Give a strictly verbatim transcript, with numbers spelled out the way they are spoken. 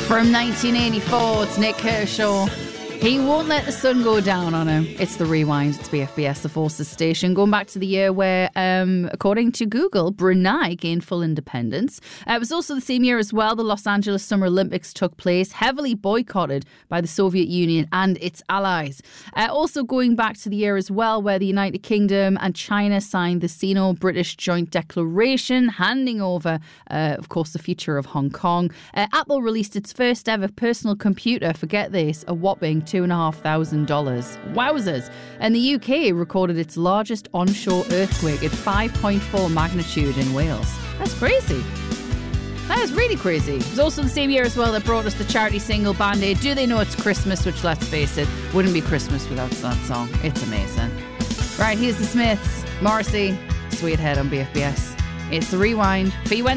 From nineteen eighty-four, it's Nick Kershaw. He won't let the sun go down on him. It's the Rewind. It's B F B S, the Forces station. Going back to the year where, um, according to Google, Brunei gained full independence. Uh, it was also the same year as well the Los Angeles Summer Olympics took place, heavily boycotted by the Soviet Union and its allies. Uh, also going back to the year as well where the United Kingdom and China signed the Sino-British Joint Declaration, handing over, uh, of course, the future of Hong Kong. Uh, Apple released its first ever personal computer, forget this, a whopping two and a half thousand dollars. Wowzers. And the U K recorded its largest onshore earthquake at five point four magnitude in Wales. That's crazy. That is really crazy. It was also the same year as well that brought us the charity single Band-Aid, Do They Know It's Christmas, which, let's face it, wouldn't be Christmas without that song. It's amazing. Right, here's the Smiths, Morrissey, Sweethead on B F B S. It's the Rewind for you Wednesday.